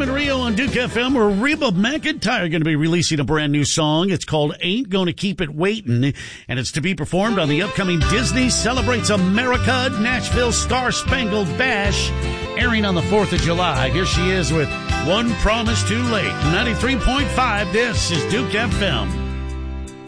and Rio on Duke FM, where Reba McEntire going to be releasing a brand new song. It's called Ain't Gonna Keep It Waitin', and it's to be performed on the upcoming Disney Celebrates America Nashville Star Spangled Bash, airing on the 4th of July. Here she is with One Promise Too Late. 93.5, this is Duke FM.